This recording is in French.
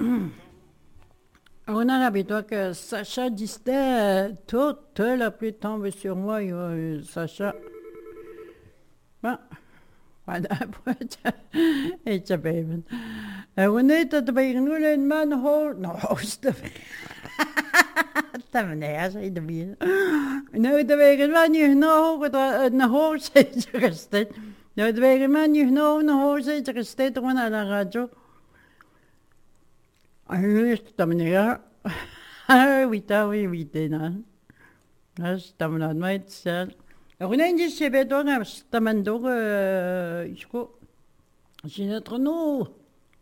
On a l'habitude que Sacha disait toute la pluie tombe sur moi, Sacha. Bon, voilà, it's a baby. On est à nous een man hoor. Nou, dat meneer, zei de bier. Nou, de wegen man niet genoeg, een hoor zit gestet. Nou, de wegen man niet genoeg, een hoor zit gestet, gewoon aan de radio. Dat meneer. Oui, dan. Dat is dat meneer, maar het is. On a dit c'est béton, c'est un mandor, je crois. C'est notre nom.